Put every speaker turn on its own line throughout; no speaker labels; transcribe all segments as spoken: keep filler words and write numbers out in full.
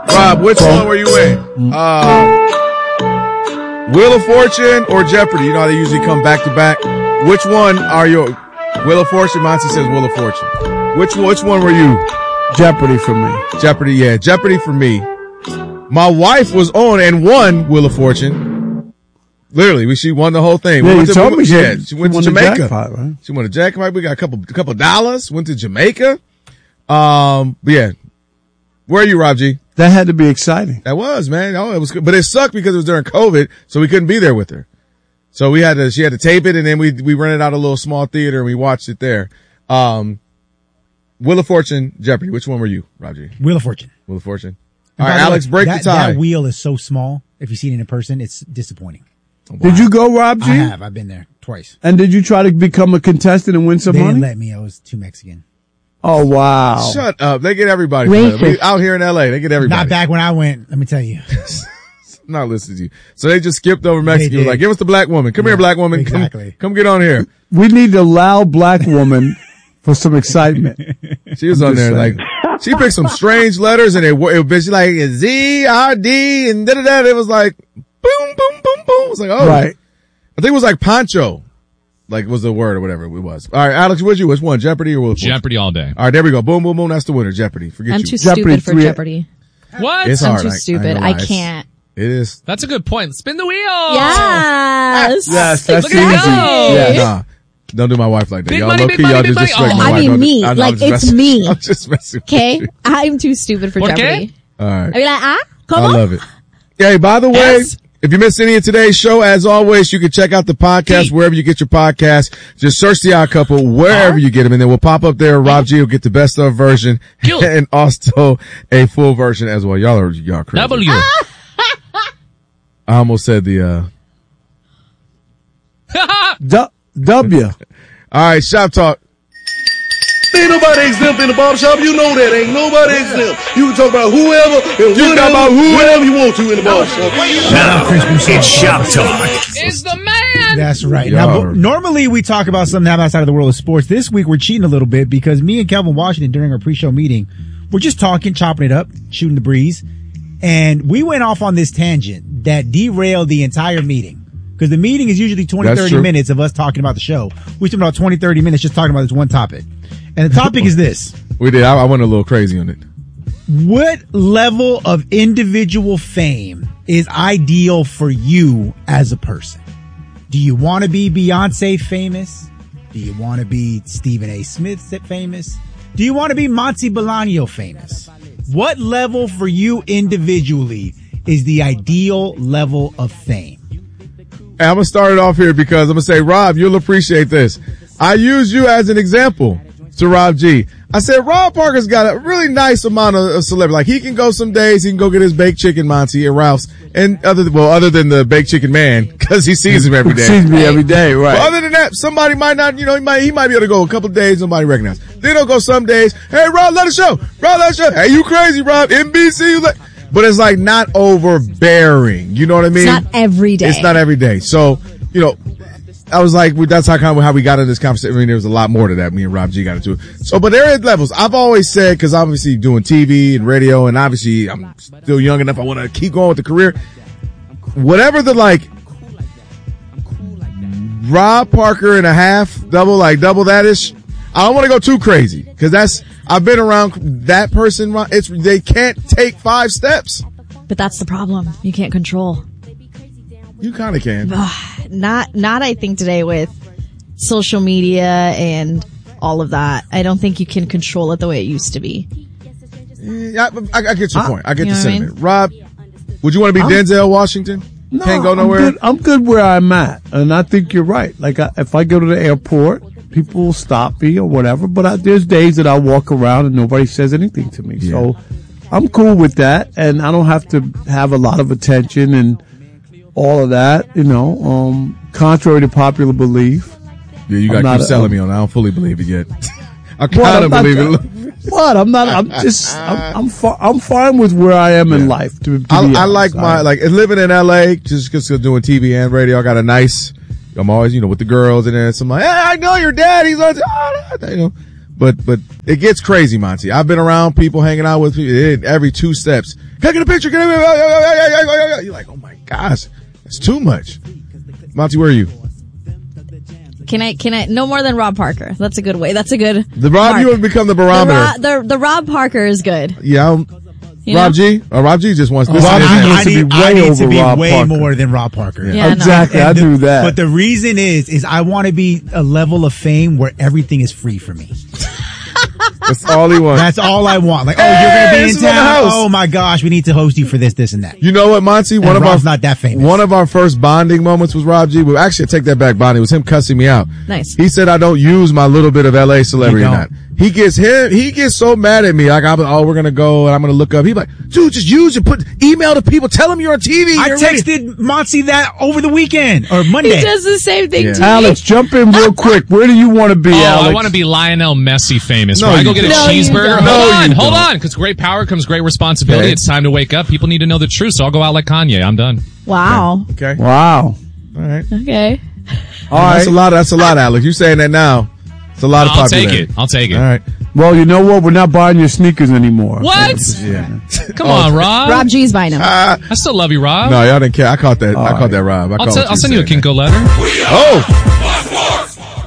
Rob, which one were you in? Uh, Wheel of Fortune or Jeopardy? You know how they usually come back to back. Which one are you? Wheel of Fortune? Monty says Wheel of Fortune. Which which one were you?
Jeopardy for me.
Jeopardy, yeah, Jeopardy for me. My wife was on and won Wheel of Fortune. Literally, she won the whole thing.
Yeah,
we
you
to,
told me she,
yeah, she went
won
to Jamaica.
The jackpot, right?
She won a jackpot. We got a couple a couple dollars. Went to Jamaica. Um, but yeah, where are you, Rob G?
That had to be exciting.
That was, man. Oh, it was good. But it sucked because it was during COVID, so we couldn't be there with her. So we had to, she had to tape it, and then we, we rented out a little small theater and we watched it there. Um, Wheel of Fortune, Jeopardy. Which one were you, Rob G?
Wheel of Fortune.
Wheel of Fortune.
And
all right, Alex, break
that,
the tie.
That wheel is so small. If you see it in person, it's disappointing.
Wow.
Did you go, Rob G?
I have. I've been there twice.
And did you try to become a contestant and win some
they
money?
They didn't let me. I was too Mexican.
Oh, wow.
Shut up. They get everybody. We, out here in L A, they get everybody.
Not back when I went, let me tell you.
I'm not listening to you. So they just skipped over Mexico. Like, give us the black woman. Come yeah, here, black woman.
Exactly.
Come, come get on here.
We need a loud black woman for some excitement.
She was on there saying. like, she picked some strange letters and it, it was like Z, R, D, and da da da. It was like, boom, boom, boom, boom. It was like, oh.
Right.
I think it was like poncho. Like was the word or whatever it was. All right, Alex, what'd you? Which one? Jeopardy or Wheel of Fortune?
Jeopardy all day.
All right, there we go. Boom, boom, boom. That's the winner. Jeopardy. Forget
I'm
you.
too
Jeopardy
stupid for
three.
Jeopardy.
What?
It's
I'm
hard.
too
I,
stupid.
I,
I can't.
It is.
That's a good point. Spin the wheel.
Yes.
Yes, that's
Look
easy.
at go.
Yes.
Nah. Don't do my wife like that.
Big
y'all
money,
low
big
key,
money,
y'all
big
just
money.
disrespect
Oh.
my
I
wife.
mean,
Don't-
me.
I'm-
Like,
I'm just
it's
messing-
me.
I'm just messing with
Okay?
you.
I'm too stupid for
Por qué?
Jeopardy.
All right.
I'd be like, ah, come
I
on.
love it. Hey, by the way,
Yes.
if you missed any of today's show, as always, you can check out the podcast
Hey.
wherever you get your podcast. Just search The Odd Couple wherever you get them, and then we'll pop up there. Rob G will get the best of version
Kill.
and also a full version as well. Y'all are y'all crazy.
W.
I almost said the. uh
Du- W.
All right, shop talk.
Ain't nobody exempt in the barbershop. You know that. Ain't nobody exempt. You can talk about whoever and
You can talk
whatever,
about whoever.
whatever you want to in the barbershop.
Now, it's Shop Talk.
Is the man.
That's right.
Y'all
Now,
are-
normally we talk about something outside of the world of sports. This week we're cheating a little bit because me and Kelvin Washington during our pre-show meeting, we're just talking, chopping it up, shooting the breeze. And we went off on this tangent that derailed the entire meeting. Because the meeting is usually twenty,
That's
thirty
true.
minutes of us talking about the show. We spent about twenty, thirty minutes just talking about this one topic. And the topic is this.
We did. I, I went a little crazy on it.
What level of individual fame is ideal for you as a person? Do you want to be Beyonce famous? Do you want to be Stephen A. Smith famous? Do you want to be Monty Bolaño famous? What level for you individually is the ideal level of fame?
Hey, I'm going to start it off here because I'm going to say, Rob, you'll appreciate this. I use you as an example to Rob G. I said, Rob Parker's got a really nice amount of, of celebrity. Like, he can go some days, he can go get his baked chicken, Monty, at Ralph's. And other than, well, other than the baked chicken man, because he sees him every day.
Sees me every day, right.
But other than that, somebody might not, you know, he might, he might be able to go a couple of days, nobody recognize. Then he'll go some days, hey, Rob, let us show. Rob, let us show. Hey, you crazy, Rob. N B C, you let, but it's like not overbearing. You know what I mean?
It's not every day.
It's not every day. So, you know, I was like, that's how kind of how we got into this conversation. I mean, there was a lot more to that. Me and Rob G got into it. So, but there are levels. I've always said, cause obviously doing T V and radio, and obviously I'm still young enough. I want to keep going with the career. Whatever the like, Rob Parker and a half, double, like double that ish. I don't want to go too crazy, cause that's, I've been around that person. It's, they can't take five steps.
But that's the problem. You can't control.
You kind of can.
Not, not I think today with social media and all of that. I don't think you can control it the way it used to be.
Yeah, I, I, I get your
I,
point. I get
you
the
know what I
sentiment. Rob, would you want to be
I'm,
Denzel Washington?
No,
Can't go nowhere?
I'm good, I'm good where I'm at. And I think you're right. Like, I, if I go to the airport, people will stop me or whatever. But I, there's days that I walk around and nobody says anything to me.
Yeah.
So I'm cool with that. And I don't have to have a lot of attention and all of that, you know, um, contrary to popular belief.
Yeah, you
I'm
got to keep
not,
selling
um,
me on it. I don't fully believe it yet. I
What,
kind
I'm
of
not-
believe it.
What? I'm not, I'm just, I'm, I'm, fi- I'm fine with where I am in life. To, to
I,
be
I
honest.
like my, like, living in L A, just because doing T V and radio. I got a nice, I'm always, you know, with the girls and then somebody, hey, I know your dad. He's on, oh, you know. But, but it gets crazy, Monty. I've been around people hanging out with people it, every two steps. Can I get a picture? Can I, you're like, oh my gosh, that's too much. Monty, where are you?
Can I, can I, no more than Rob Parker. That's a good way. That's a good.
The Rob,
mark.
you have become the barometer.
The, Ro- the, the Rob Parker is good.
Yeah. I'm,
You
Rob
know?
G? Oh, Rob G just wants this.
Rob,
is
I,
his
I
to be
need,
way
I need
over
to be
Rob
way
Parker.
more than Rob Parker.
Yeah.
Yeah, no.
Exactly. I
And the-
knew that.
But the reason is, is I want to be a level of fame where everything is free for me.
That's all he wants.
That's all I want. Like, oh,
Hey,
you're going to be
this
in
is on the
town.
house.
Oh my gosh, we need to host you for this, this, and that.
You know what, Monty? One
And
of
Rob's
our
not that famous.
One of our first bonding moments was Rob G. Well, actually, I take that back. Bonding was him cussing me out.
Nice.
He said I don't use my little bit of L A celebrity
You
or
don't.
not. He gets him. He gets so mad at me. Like, I'm, oh, we're gonna go and I'm gonna look up. He's like, dude, just use it. Put email to people. Tell them you're on T V.
I
You're ready.
texted Monty that over the weekend or Monday.
He does the same thing
Yeah.
to me.
Alex, jump in real quick. Where do you want to be,
Oh,
Alex?
I want to be Lionel Messi famous.
No,
Where I go
you
get a
don't. No, you
cheeseburger.
don't.
No,
Hold on,
you
hold
don't.
on, because great power comes great responsibility.
Okay.
It's time to wake up. People need to know the truth, so I'll go out like Kanye. I'm done.
Wow.
Okay.
Wow.
All right.
Okay.
All
That's
right.
a lot. That's a lot, Alex. You saying that now? It's a lot of
I'll take
popularity.
it. I'll take it.
All right.
Well, you know what? We're not buying your sneakers anymore.
What?
Yeah.
Come on, Rob.
Rob G's buying him.
Uh,
I still love you, Rob.
no, y'all didn't care. I caught that. I
All
caught that, Rob. I
I'll,
caught
t-
what
I'll send you a
said.
Kinko letter.
Oh.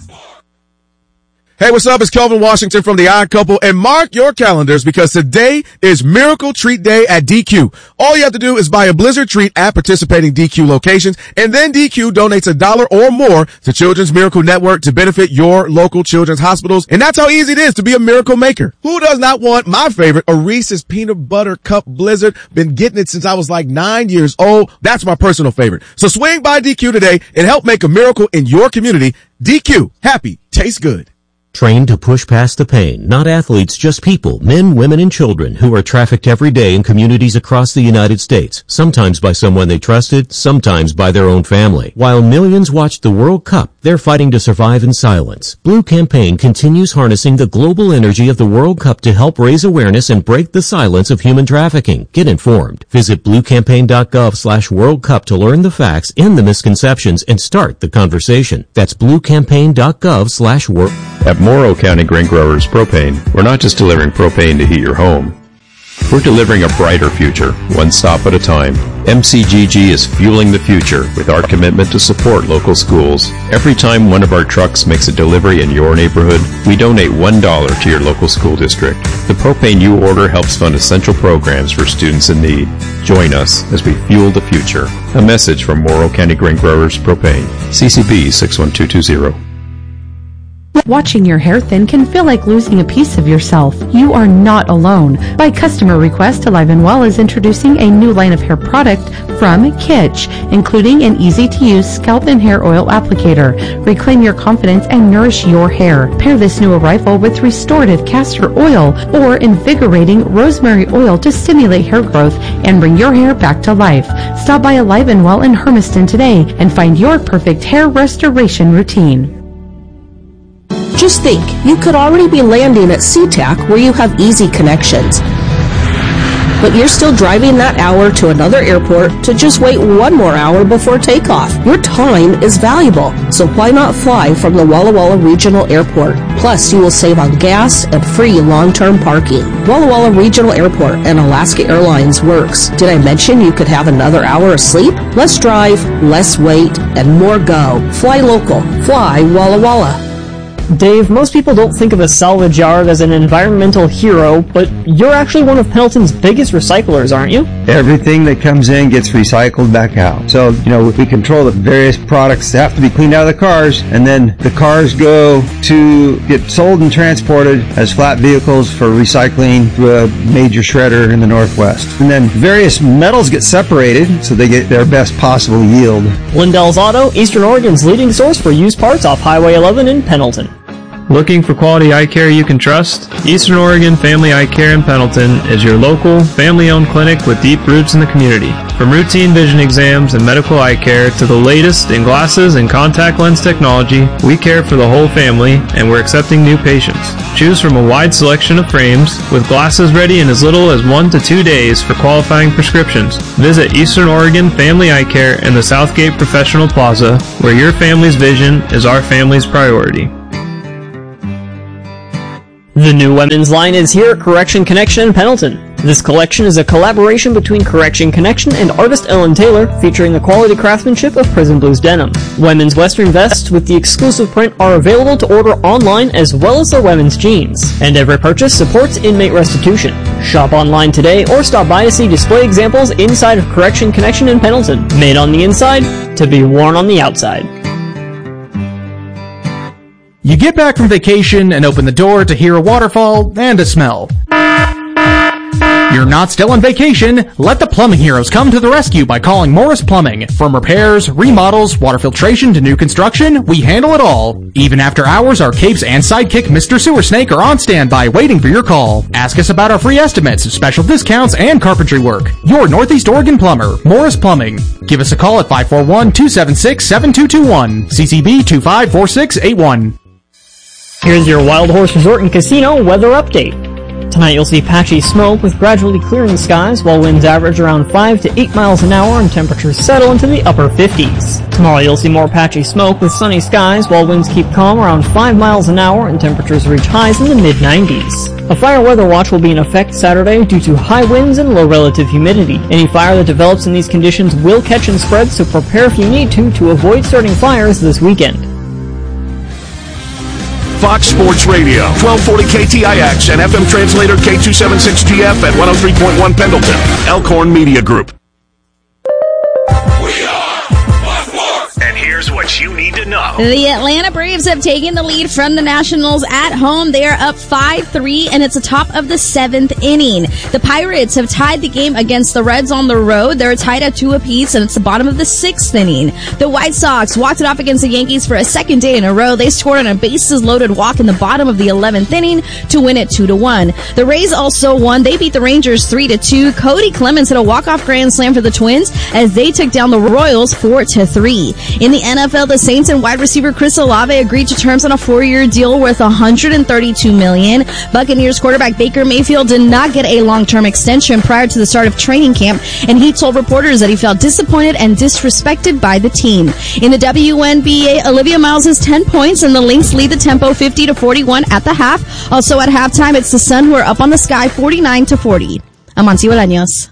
Hey, what's up? It's Kelvin Washington from The Odd Couple, and mark your calendars because today is Miracle Treat Day at D Q. All you have to do is buy a Blizzard treat at participating D Q locations, and then D Q donates a dollar or more to Children's Miracle Network to benefit your local children's hospitals. And that's how easy it is to be a miracle maker. Who does not want my favorite, a Reese's Peanut Butter Cup Blizzard? Been getting it since I was like nine years old. That's my personal favorite. So swing by D Q today and help make a miracle in your community. D Q. Happy. Tastes good.
Trained to push past the pain, not athletes, just people, men, women, and children who are trafficked every day in communities across the United States, sometimes by someone they trusted, sometimes by their own family. While millions watched the World Cup, they're fighting to survive in silence. Blue Campaign continues harnessing the global energy of the World Cup to help raise awareness and break the silence of human trafficking. Get informed. Visit bluecampaign.gov slash World Cup to learn the facts and the misconceptions and start the conversation. That's bluecampaign.gov slash World
At Morrow County Grain Growers Propane, we're not just delivering propane to heat your home. We're delivering a brighter future, one stop at a time. M C G G is fueling the future with our commitment to support local schools. Every time one of our trucks makes a delivery in your neighborhood, we donate one dollar to your local school district. The propane you order helps fund essential programs for students in need. Join us as we fuel the future. A message from Morrow County Grain Growers Propane. C C B six one two two zero.
Watching your hair thin can feel like losing a piece of yourself. You are not alone. By customer request, Alive and Well is introducing a new line of hair product from Kitsch, including an easy-to-use scalp and hair oil applicator. Reclaim your confidence and nourish your hair. Pair this new arrival with restorative castor oil or invigorating rosemary oil to stimulate hair growth and bring your hair back to life. Stop by Alive and Well in Hermiston today and find your perfect hair restoration routine.
Just think, you could already be landing at SeaTac where you have easy connections. But you're still driving that hour to another airport to just wait one more hour before takeoff. Your time is valuable, so why not fly from the Walla Walla Regional Airport? Plus, you will save on gas and free long-term parking. Walla Walla Regional Airport and Alaska Airlines works. Did I mention you could have another hour of sleep? Less drive, less wait, and more go. Fly local. Fly Walla Walla.
Dave, most people don't think of a salvage yard as an environmental hero, but you're actually one of Pendleton's biggest recyclers, aren't you?
Everything that comes in gets recycled back out. So, you know, we control the various products that have to be cleaned out of the cars, and then the cars go to get sold and transported as flat vehicles for recycling through a major shredder in the Northwest. And then various metals get separated so they get their best possible yield.
Lindell's Auto, Eastern Oregon's leading source for used parts off Highway eleven in Pendleton.
Looking for quality eye care you can trust? Eastern Oregon Family Eye Care in Pendleton is your local, family-owned clinic with deep roots in the community. From routine vision exams and medical eye care to the latest in glasses and contact lens technology, we care for the whole family and we're accepting new patients. Choose from a wide selection of frames with glasses ready in as little as one to two days for qualifying prescriptions. Visit Eastern Oregon Family Eye Care in the Southgate Professional Plaza, where your family's vision is our family's priority.
The new women's line is here at Correction Connection in Pendleton. This collection is a collaboration between Correction Connection and artist Ellen Taylor, featuring the quality craftsmanship of Prison Blues denim. Women's western vests with the exclusive print are available to order online, as well as their women's jeans. And every purchase supports inmate restitution. Shop online today or stop by to see display examples inside of Correction Connection in Pendleton. Made on the inside to be worn on the outside.
You get back from vacation and open the door to hear a waterfall and a smell. You're not still on vacation. Let the plumbing heroes come to the rescue by calling Morris Plumbing. From repairs, remodels, water filtration to new construction, we handle it all. Even after hours, our capes and sidekick Mister Sewer Snake are on standby waiting for your call. Ask us about our free estimates, special discounts, and carpentry work. Your Northeast Oregon plumber, Morris Plumbing. Give us a call at five four one, two seven six, seven two two one. C C B two five four six eight one.
Here's your Wild Horse Resort and Casino weather update. Tonight you'll see patchy smoke with gradually clearing skies, while winds average around five to eight miles an hour and temperatures settle into the upper fifties. Tomorrow you'll see more patchy smoke with sunny skies, while winds keep calm around five miles an hour and temperatures reach highs in the mid nineties. A fire weather watch will be in effect Saturday due to high winds and low relative humidity. Any fire that develops in these conditions will catch and spread, so prepare if you need to to avoid starting fires this weekend.
Fox Sports Radio, twelve forty K T I X and F M translator K two seventy-six T F at one oh three point one Pendleton. Elkhorn Media Group.
And here's what you need to know.
The Atlanta Braves have taken the lead from the Nationals at home. They are up five three, and it's the top of the seventh inning. The Pirates have tied the game against the Reds on the road. They're tied at two apiece, and it's the bottom of the sixth inning. The White Sox walked it off against the Yankees for a second day in a row. They scored on a bases-loaded walk in the bottom of the eleventh inning to win it two to one. The Rays also won. They beat the Rangers three to two. Cody Clemens hit a walk-off grand slam for the Twins as they took down the Royals four to three. In the N F L, the Saints and wide receiver Chris Olave agreed to terms on a four-year deal worth one hundred thirty-two million dollars. Buccaneers quarterback Baker Mayfield did not get a long-term extension prior to the start of training camp, and he told reporters that he felt disappointed and disrespected by the team. In the W N B A, Olivia Miles has ten points, and the Lynx lead the tempo fifty to forty-one at the half. Also at halftime, it's the Sun who are up on the Sky forty-nine to forty. I'm Amancio Bolaños.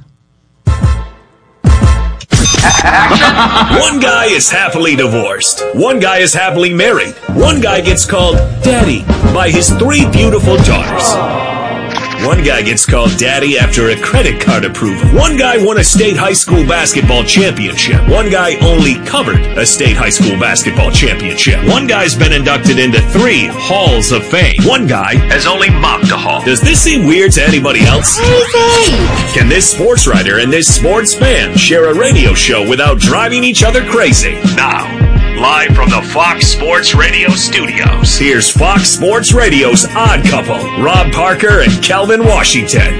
One guy is happily divorced. One guy is happily married. One guy gets called Daddy by his three beautiful daughters. One guy gets called Daddy after a credit card approval. One guy won a state high school basketball championship. One guy only covered a state high school basketball championship. One guy's been inducted into three halls of fame. One guy has only mopped a hall. Does this seem weird to anybody else? Crazy! Can this sports writer and this sports fan share a radio show without driving each other crazy? Now, live from the Fox Sports Radio studios, here's Fox Sports Radio's Odd Couple, Rob Parker and Kelvin Washington.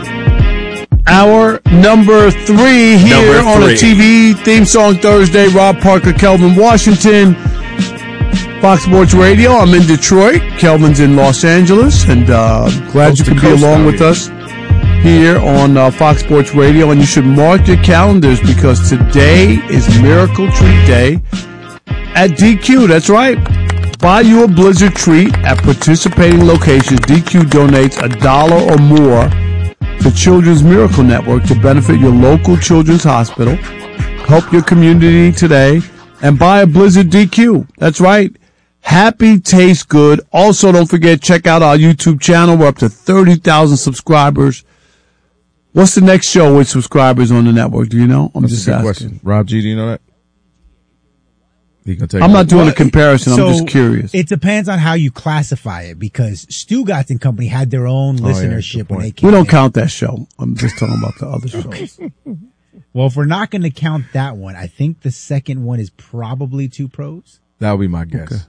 Hour number three here
Number
on
three.
the T V theme song Thursday. Rob Parker, Kelvin Washington, Fox Sports Radio. I'm in Detroit. Kelvin's in Los Angeles, and uh, glad
Coast
you
to
could be
coast
along
out
with
here.
us here on uh, Fox Sports Radio. And you should mark your calendars because today is Miracle Treat Day at D Q. That's right. Buy you a Blizzard treat at participating locations. D Q donates a dollar or more to Children's Miracle Network to benefit your local children's hospital. Help your community today and buy a Blizzard D Q. That's right. Happy tastes good. Also, don't forget, check out our YouTube channel. We're up to thirty thousand subscribers. What's the next show with subscribers on the network? Do you know? I'm
That's
just
a good
asking.
question. Rob G, do you know that? He can take
I'm
it.
not doing
Well,
a comparison.
so
I'm just curious.
It depends on how you classify it, because Stugatz and Company had their own
Oh, yeah,
listenership
good
when they
point.
came
We don't
in.
count that show. I'm just talking about the other shows.
Well, if we're not going to count that one, I think the second one is probably Two Pros.
That would be my guess.
Okay.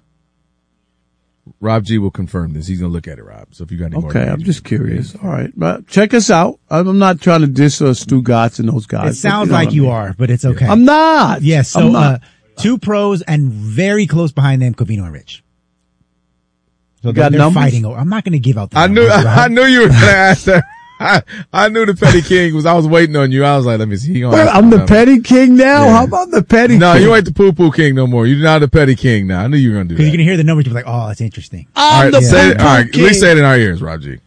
Rob G will confirm this. He's going to look at it, Rob. So if you got any more.
Okay, I'm
engagement,
just curious. All right. But check us out. I'm not trying to diss uh, Stu Gotts and those guys.
It sounds
but know
like
what I
you
mean.
are, but it's okay.
I'm not.
Yes, so
I'm not.
uh, Two Pros and very close behind them, Covino and Rich. So
You got
they're
numbers?
fighting over. I'm not going to give out the
I knew,
numbers, Rob.
I knew you were going to ask that. I, I knew the petty king was, I was waiting on you. I was like, let me see. He gonna
Well,
ask
I'm
me
the
something.
petty king now?
Yeah.
How about the petty
No,
king?
you ain't the poo-poo king no more. You're not the petty king now. I knew you were going to do
Because
that.
you're going to hear the numbers, you're like, oh, that's interesting.
I'm
all right,
the
say it,
poo-poo
all right,
king.
at least say it in our ears, Rob G.